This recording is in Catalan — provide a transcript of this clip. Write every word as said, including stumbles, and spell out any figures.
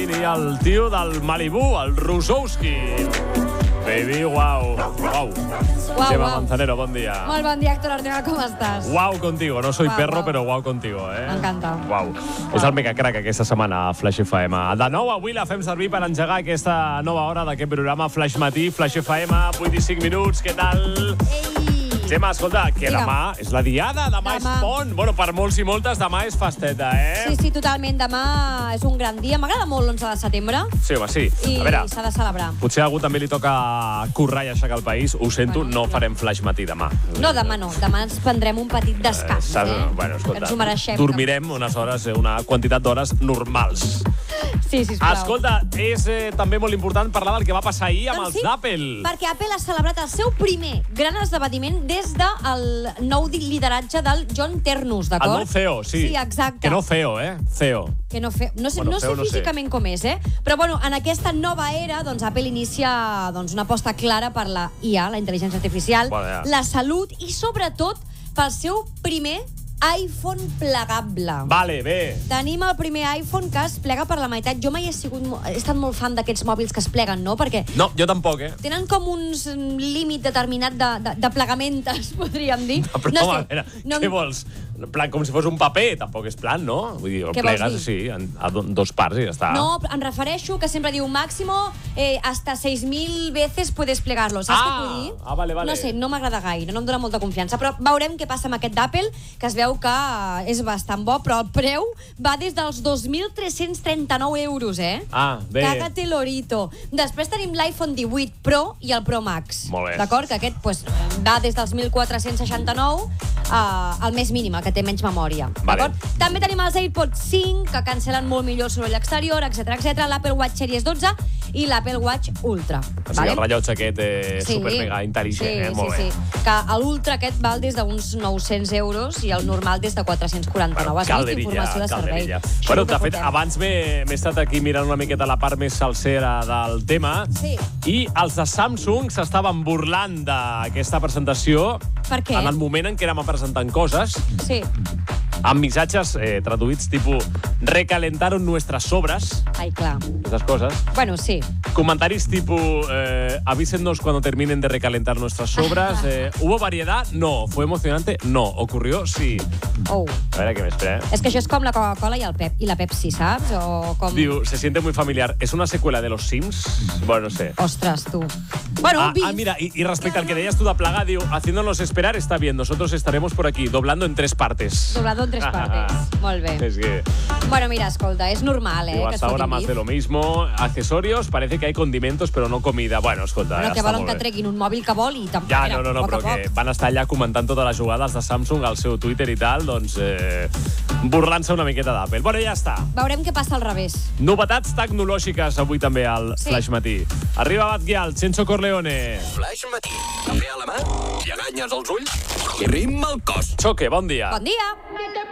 Martin i el tio del Malibu, el Rusowski. Baby, uau. Uau. Guau, Gemma guau. Manzanero, bon dia. Molt bon dia, Héctor Arteaga, com estàs? Guau contigo. No soy Guau, perro, guau. però guau contigo, eh? M'encanta. Guau. És el mega crack aquesta setmana a Flash F M. De nou, avui la fem servir per engegar aquesta nova hora d'aquest programa Flash Matí, Flash F M, vuit i cinc minuts, què tal? Ei! Gemma, escolta, que Digue'm. demà és la diada, demà, Demà. és pont. Bueno, per molts i moltes, demà és festeta, eh? Sí, sí, totalment. Demà és un gran dia. M'agrada molt l'onze de setembre Sí, home, sí. i A veure, s'ha de celebrar. potser a algú també li toca currar i aixecar el país. Ho sento, Bueno, no clar. farem Flash Matí demà. No, demà no. Demà ens prendrem un petit descans, Saps? eh? Bueno, escolta, Ens ho mereixem. dormirem unes hores, eh, una quantitat d'hores normals. Sí, sisplau. Escolta, és eh, també molt important parlar del que va passar ahir amb Doncs els sí, d'Apple. perquè Apple ha celebrat el seu primer gran esdeveniment des del nou lideratge del John Ternus, El d'acord? nou C E O, sí. Sí, exacte. Que no C E O, eh? C E O. Que no, fe... no sé, Bueno, no sé feu, no sé. físicament com és, eh? Però, bueno, en aquesta nova era, doncs, Apple inicia doncs, una aposta clara per la I A, la intel·ligència artificial, Bueno, ja. la salut i, sobretot, pel seu primer iPhone plegable. Vale, bé. Tenim el primer iPhone que es plega per la meitat. Jo mai he, sigut, mo- he estat molt fan d'aquests mòbils que es pleguen, no? Perquè No, jo tampoc, eh? tenen com uns mm, límit determinat de, de, de plegamentes, podríem dir. Però, no a veure, no, què vols? En plan, com si fos un paper, tampoc és plan, no? Vull dir, el Què vols plegues, dir? sí, en, a do- dos parts i ja està. No, em refereixo que sempre diu máximo eh, hasta seis mil veces puedes plegarlo. Saps Ah, què vull dir? ah, vale, vale. No sé, no m'agrada gaire, no em dóna molta confiança, però veurem què passa amb aquest d'Apple, que es veu que eh, és bastant bo, però el preu va des dels dos mil tres-cents trenta-nou euros, eh? Ah, bé. Cágate lorito. Després tenim l'iPhone divuit Pro i el Pro Max. Molt bé. D'acord? Que aquest pues, va des dels mil quatre-cents seixanta-nou uh, al més mínim, el que té menys memòria. Vale. D'acord? També tenim els AirPods cinc, que cancel·len molt millor el soroll exterior, etcètera, etcètera, l'Apple Watch Series dotze i l'Apple Watch Ultra. O sigui, el rellotge aquest eh, super mega intel·ligent, sí, eh? Molt sí, bé. sí. Que l'Ultra aquest val des d'uns nou-cents euros i el normal des de quatre-cents quaranta-nou. Has vist calderilla, informació de servei. calderilla. Això Bueno, és el de que fet, fotem. abans m'he m'he estat aquí mirant una miqueta la part més salsera del tema Sí. i els de Samsung s'estaven burlant d'aquesta presentació Per què? en el moment en què érem presentant coses Sí. amb missatges eh, traduïts tipus recalentaron nuestras sobras, Ai, clar. esas cosas. Bueno, sí. Comentarios tipo, eh, avísennos cuando terminen de recalentar nuestras sobras. Eh, ¿Hubo variedad? No. ¿Fue emocionante? No. ¿Ocurrió? Sí. Oh. A veure què m'espera, eh? És que això és com la Coca-Cola i el Pep i la Pepsi, saps? O com... Diu, se siente muy familiar. ¿Es una secuela de los Sims? Bueno, no sé. Ostres, tu. Bueno, Ah, un bis. ah, mira, y, y respecto al que deies tú de plaga, diu, haciéndonos esperar está bien, nosotros estaremos por aquí, doblando en tres partes. Doblado en tres partes. Molt bé. Es que, Bueno, mira, escolta, és normal, eh? diu, que es hasta ahora fotin más bif. de lo mismo. Accesorios, parece que hay condimentos, pero no comida. Bueno, escolta, Bueno, ja que està volen molt que bé. treguin un mòbil que vol i tampoc. Ja, mira, no, no, no, poc a però que poc. van estar allà comentant totes les jugades de Samsung al seu Twitter i tal, doncs eh, burlant-se una miqueta d'Apple. Bueno, ja està. Veurem què passa al revés. Novetats tecnològiques avui també al Sí. Flash Matí. Arriba Batguial, Chencho Corleone. Flash Matí. Cafè a la mà, lleganyes als ulls i ritme al cos. Choque, bon dia. Bon dia!